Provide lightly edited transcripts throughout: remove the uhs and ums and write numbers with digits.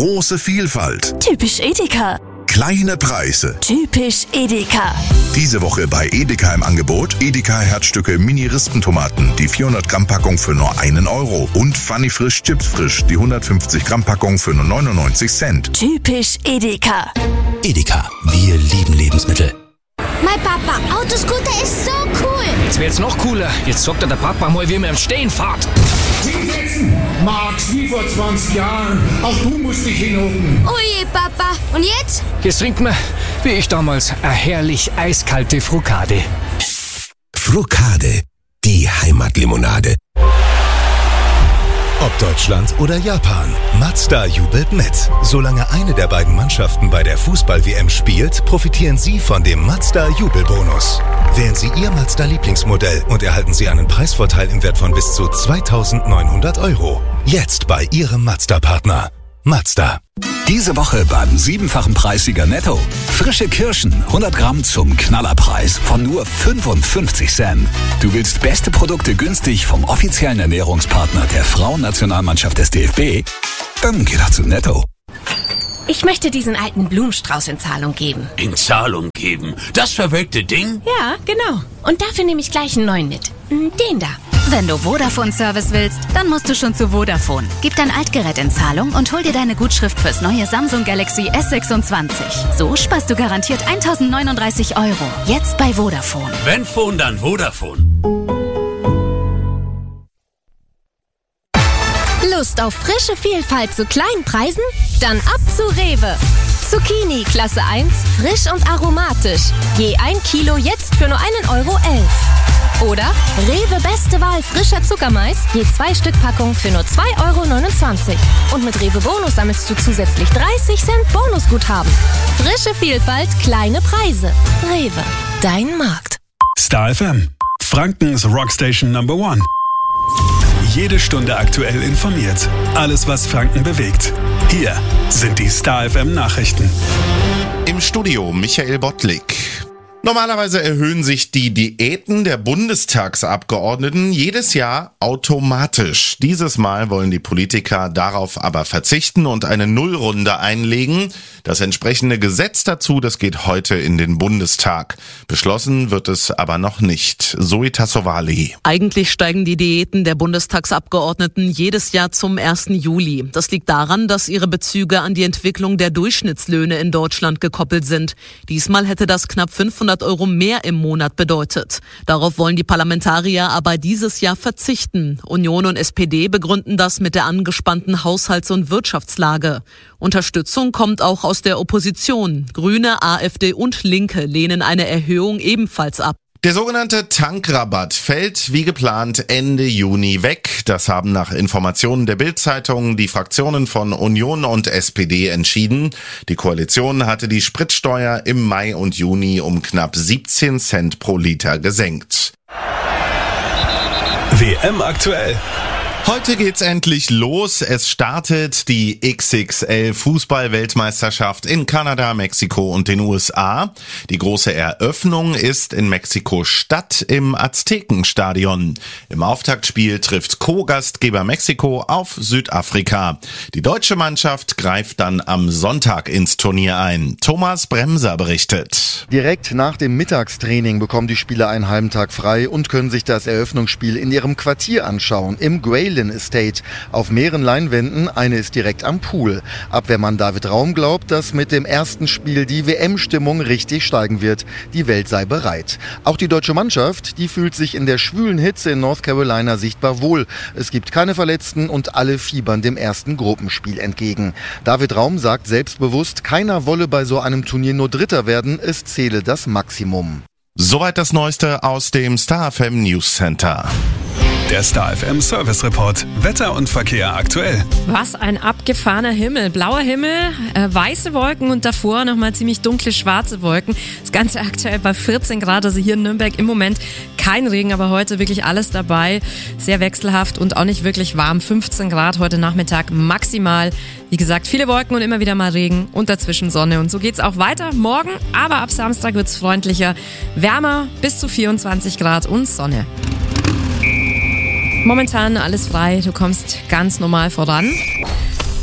Große Vielfalt. Typisch Edeka. Kleine Preise. Typisch Edeka. Diese Woche bei Edeka im Angebot Edeka Herzstücke Mini-Rispentomaten, die 400 Gramm Packung für nur 1 Euro und Funny Frisch Chips Frisch, die 150 Gramm Packung für nur 99 Cent. Typisch Edeka. Edeka, wir lieben Lebensmittel. Mein Papa, Autoscooter ist so cool. Jetzt wird's noch cooler. Jetzt sagt der Papa mal, wie man im Stehen fährt. Hinsetzen, Max, wie vor 20 Jahren. Auch du musst dich hinhocken. Oje, Papa. Und jetzt? Jetzt trinkt man, wie ich damals, eine herrlich eiskalte Frucade. Frucade, die Heimatlimonade. Ob Deutschland oder Japan, Mazda jubelt mit. Solange eine der beiden Mannschaften bei der Fußball-WM spielt, profitieren Sie von dem Mazda-Jubelbonus. Wählen Sie Ihr Mazda-Lieblingsmodell und erhalten Sie einen Preisvorteil im Wert von bis zu 2.900 €. Jetzt bei Ihrem Mazda-Partner. Mazda. Diese Woche beim 7-fachen Preissieger Netto. Frische Kirschen, 100 Gramm zum Knallerpreis von nur 55 Cent. Du willst beste Produkte günstig vom offiziellen Ernährungspartner der Frauennationalmannschaft des DFB? Dann geh doch zu Netto. Ich möchte diesen alten Blumenstrauß in Zahlung geben. In Zahlung geben? Das verwelkte Ding? Ja, genau. Und dafür nehme ich gleich einen neuen mit. Den da. Wenn du Vodafone-Service willst, dann musst du schon zu Vodafone. Gib dein Altgerät in Zahlung und hol dir deine Gutschrift fürs neue Samsung Galaxy S26. So sparst du garantiert 1.039 €. Jetzt bei Vodafone. Wenn Phone, dann Vodafone. Lust auf frische Vielfalt zu kleinen Preisen? Dann ab zu Rewe. Zucchini Klasse 1, frisch und aromatisch. Je 1 Kilo jetzt für nur 1,11 €. Oder Rewe Beste Wahl frischer Zuckermais, je 2 Stück Packung für nur 2,29 €. Und mit Rewe Bonus sammelst du zusätzlich 30 Cent Bonusguthaben. Frische Vielfalt, kleine Preise. Rewe, dein Markt. Star FM, Frankens Rockstation Number 1. Jede Stunde aktuell informiert. Alles, was Franken bewegt. Hier sind die Star FM Nachrichten. Im Studio Michael Bottlik. Normalerweise erhöhen sich die Diäten der Bundestagsabgeordneten jedes Jahr automatisch. Dieses Mal wollen die Politiker darauf aber verzichten und eine Nullrunde einlegen. Das entsprechende Gesetz dazu, das geht heute in den Bundestag. Beschlossen wird es aber noch nicht. Zoe Tassovali. Eigentlich steigen die Diäten der Bundestagsabgeordneten jedes Jahr zum 1. Juli. Das liegt daran, dass ihre Bezüge an die Entwicklung der Durchschnittslöhne in Deutschland gekoppelt sind. Diesmal hätte das knapp 500 € mehr im Monat bedeutet. Darauf wollen die Parlamentarier aber dieses Jahr verzichten. Union und SPD begründen das mit der angespannten Haushalts- und Wirtschaftslage. Unterstützung kommt auch aus der Opposition. Grüne, AfD und Linke lehnen eine Erhöhung ebenfalls ab. Der sogenannte Tankrabatt fällt wie geplant Ende Juni weg. Das haben nach Informationen der Bild-Zeitung die Fraktionen von Union und SPD entschieden. Die Koalition hatte die Spritsteuer im Mai und Juni um knapp 17 Cent pro Liter gesenkt. WM aktuell. Heute geht's endlich los. Es startet die XXL-Fußball-Weltmeisterschaft in Kanada, Mexiko und den USA. Die große Eröffnung ist in Mexiko-Stadt im Aztekenstadion. Im Auftaktspiel trifft Co-Gastgeber Mexiko auf Südafrika. Die deutsche Mannschaft greift dann am Sonntag ins Turnier ein. Thomas Bremser berichtet. Direkt nach dem Mittagstraining bekommen die Spieler einen halben Tag frei und können sich das Eröffnungsspiel in ihrem Quartier anschauen, im Grayling Estate. Auf mehreren Leinwänden, eine ist direkt am Pool. Abwehrmann David Raum glaubt, dass mit dem ersten Spiel die WM-Stimmung richtig steigen wird. Die Welt sei bereit. Auch die deutsche Mannschaft, die fühlt sich in der schwülen Hitze in North Carolina sichtbar wohl. Es gibt keine Verletzten und alle fiebern dem ersten Gruppenspiel entgegen. David Raum sagt selbstbewusst, keiner wolle bei so einem Turnier nur Dritter werden, es zähle das Maximum. Soweit das Neueste aus dem Star FM News Center. Der Star FM Service Report. Wetter und Verkehr aktuell. Was ein abgefahrener Himmel. Blauer Himmel, weiße Wolken und davor nochmal ziemlich dunkle, schwarze Wolken. Das Ganze aktuell bei 14 Grad, also hier in Nürnberg im Moment kein Regen, aber heute wirklich alles dabei. Sehr wechselhaft und auch nicht wirklich warm. 15 Grad heute Nachmittag maximal. Wie gesagt, viele Wolken und immer wieder mal Regen und dazwischen Sonne. Und so geht's auch weiter morgen, aber ab Samstag wird's freundlicher, wärmer, bis zu 24 Grad und Sonne. Momentan alles frei, du kommst ganz normal voran.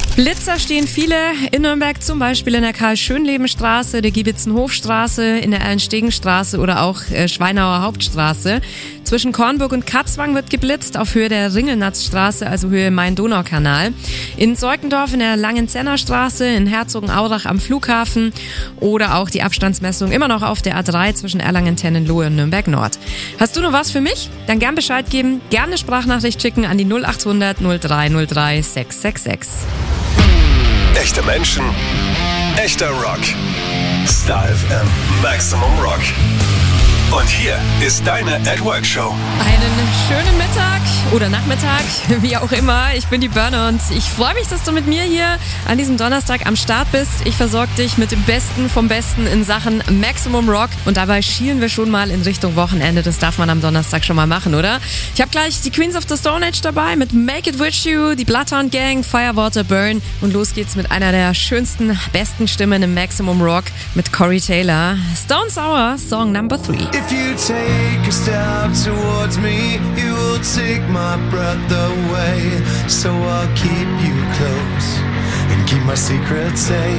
Blitzer stehen viele in Nürnberg, zum Beispiel in der Karl-Schönleben-Straße, der Giebitzenhofstraße, in der Erlenstegenstraße oder auch Schweinauer Hauptstraße. Zwischen Kornburg und Katzwang wird geblitzt, auf Höhe der Ringelnatzstraße, also Höhe Main-Donau-Kanal. In Zeukendorf in der Langenzenner Straße, in Herzogenaurach am Flughafen oder auch die Abstandsmessung immer noch auf der A3 zwischen Erlangen-Tennenlohe und Nürnberg-Nord. Hast du noch was für mich? Dann gern Bescheid geben, gerne eine Sprachnachricht schicken an die 0800 0303 666. Echte Menschen, echter Rock. Star FM Maximum Rock. Und hier ist deine @Work-Show. Einen schönen Mittag oder Nachmittag, wie auch immer. Ich bin die Burner und ich freue mich, dass du mit mir hier an diesem Donnerstag am Start bist. Ich versorge dich mit dem Besten vom Besten in Sachen Maximum Rock. Und dabei schielen wir schon mal in Richtung Wochenende. Das darf man am Donnerstag schon mal machen, oder? Ich habe gleich die Queens of the Stone Age dabei mit Make It With You, die Bloodhound Gang, Firewater Burn. Und los geht's mit einer der schönsten, besten Stimmen im Maximum Rock mit Corey Taylor. Stone Sour, Song Number 3. If you take a step towards me, you will take my breath away. So I'll keep you close and keep my secrets safe.